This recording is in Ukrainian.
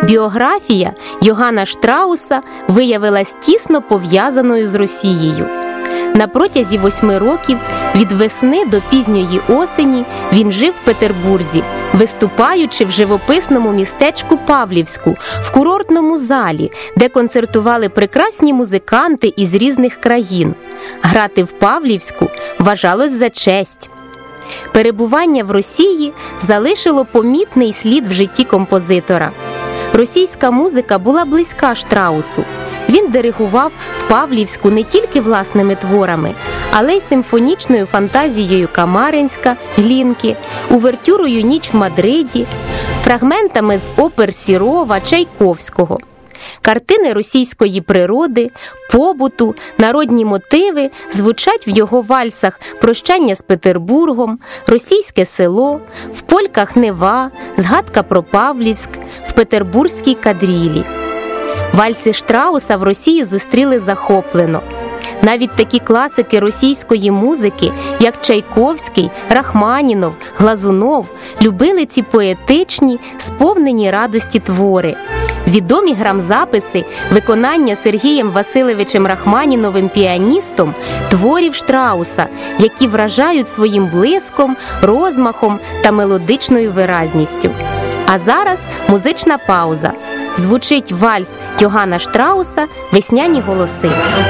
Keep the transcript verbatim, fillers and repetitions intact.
Біографія Йоганна Штрауса виявилась тісно пов'язаною з Росією. На протязі восьми років, від весни до пізньої осені, він жив в Петербурзі, виступаючи в живописному містечку Павлівську, в курортному залі, де концертували прекрасні музиканти із різних країн. Грати в Павлівську вважалось за честь. Перебування в Росії залишило помітний слід в житті композитора. Російська музика була близька Штраусу. Він диригував в Павлівську не тільки власними творами, але й симфонічною фантазією Камаринська, Глінки, увертюрою «Ніч в Мадриді», фрагментами з опер Сірова, Чайковського. Картини російської природи, побуту, народні мотиви звучать в його вальсах «Прощання з Петербургом», «Російське село», в польках «Нева», «Згадка про Павлівськ», в петербурзькій кадрілі. Вальси Штрауса в Росії зустріли захоплено. Навіть такі класики російської музики, як Чайковський, Рахманінов, Глазунов, любили ці поетичні, сповнені радості твори. Відомі грамзаписи виконання Сергієм Васильовичем Рахманіновим піаністом творів Штрауса, які вражають своїм блиском, розмахом та мелодичною виразністю. А зараз музична пауза. Звучить вальс Йоганна Штрауса «Весняні голоси».